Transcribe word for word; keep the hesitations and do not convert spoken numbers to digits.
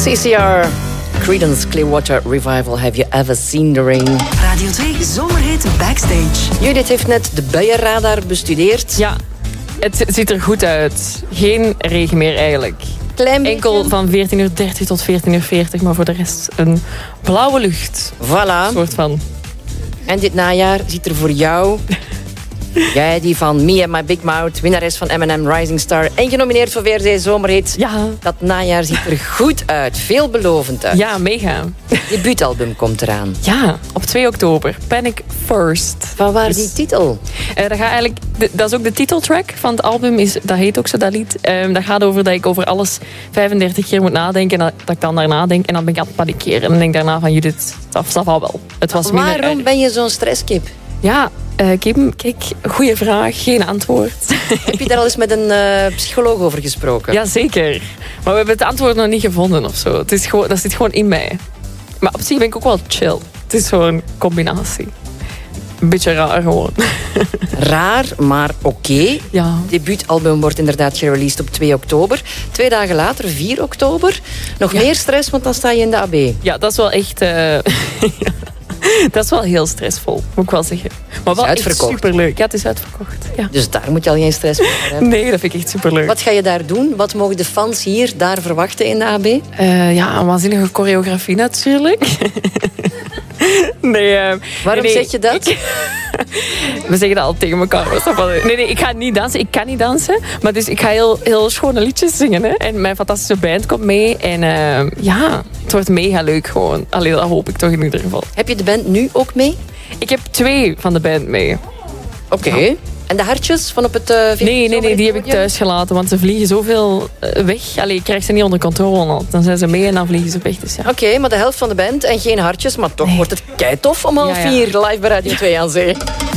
C C R, Creedence Clearwater Revival, Have You Ever Seen the Rain? Radio twee Zomerhit Backstage. Judith heeft net de buienradar bestudeerd. Ja, het ziet er goed uit. Geen regen meer eigenlijk. Klein beetje. Enkel van veertien uur dertig tot veertien uur veertig, maar voor de rest een blauwe lucht. Voilà. Soort van. En dit najaar ziet er voor jou... Jij die van Me and My Big Mouth, winnares van M and M Rising Star en genomineerd voor V R C Zomerhit. Ja. Dat najaar ziet er goed uit, veelbelovend uit. Ja, mega. Debuutalbum komt eraan. Ja, op twee oktober. Panic First. Van waar Dus, die titel? Uh, dat, gaat eigenlijk, de, dat is ook de titeltrack van het album. Is, dat heet ook zo, dat lied. Um, dat gaat over dat ik over alles vijfendertig keer moet nadenken. En dat, dat ik dan daarna denk. En dan ben ik aan het panikeren. En dan denk ik daarna van Judith, dat, dat valt wel. Het was minder Waarom erg. ben je zo'n stresskip? Ja, uh, Kim, kijk, goede vraag, geen antwoord. Heb je daar al eens met een uh, psycholoog over gesproken? Jazeker. Maar we hebben het antwoord nog niet gevonden of zo. Het is gewoon, dat zit gewoon in mij. Maar op zich ben ik ook wel chill. Het is gewoon een combinatie. Een beetje raar gewoon. Raar, maar oké. Okay. Ja. Debuutalbum wordt inderdaad gereleased op twee oktober. Twee dagen later, vier oktober. Nog ja. meer stress, want dan sta je in de A B. Ja, dat is wel echt... Uh... Dat is wel heel stressvol, moet ik wel zeggen. Maar wel echt superleuk. Ja, het is uitverkocht. Ja. Dus daar moet je al geen stress meer hebben? Nee, dat vind ik echt superleuk. Wat ga je daar doen? Wat mogen de fans hier, daar verwachten in de A B? Uh, ja, een waanzinnige choreografie natuurlijk. Nee, uh, Waarom nee, zeg je dat? Ik, we zeggen dat al tegen elkaar. Nee, nee, ik ga niet dansen. Ik kan niet dansen. Maar dus ik ga heel, heel schone liedjes zingen. Hè. En mijn fantastische band komt mee. En uh, ja, het wordt mega leuk gewoon. Allee, dat hoop ik toch in ieder geval. Heb je de band nu ook mee? Ik heb twee van de band mee. Oké. Okay. Ja. En de hartjes van op het... Uh, nee, nee, nee, die heb ik thuis gelaten. Want ze vliegen zoveel uh, weg. Allee, ik krijg ze niet onder controle. Dan zijn ze mee en dan vliegen ze weg. Dus ja. Oké, okay, maar de helft van de band en geen hartjes. Maar toch nee. wordt het keitof om half ja, ja. vier live bij Radio twee aan zee.